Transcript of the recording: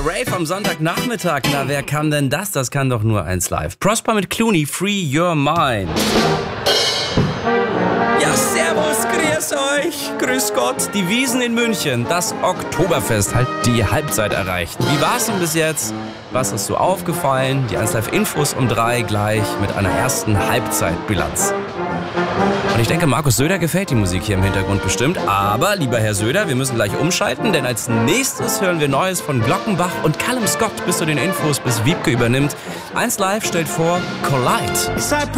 Rave am Sonntagnachmittag. Na, wer kann denn das? Das kann doch nur 1 Live. Prosper mit Clooney, Free Your Mind. Ja, servus, grüß euch, grüß Gott. Die Wiesn in München, das Oktoberfest hat die Halbzeit erreicht. Wie war's denn bis jetzt? Was ist so aufgefallen? Die 1 Live Infos um 3 gleich mit einer ersten Halbzeitbilanz. Und ich denke, Markus Söder gefällt die Musik hier im Hintergrund bestimmt. Aber, lieber Herr Söder, wir müssen gleich umschalten, denn als nächstes hören wir Neues von Glockenbach und Callum Scott bis zu den Infos, bis Wiebke übernimmt. 1 Live stellt vor Collide.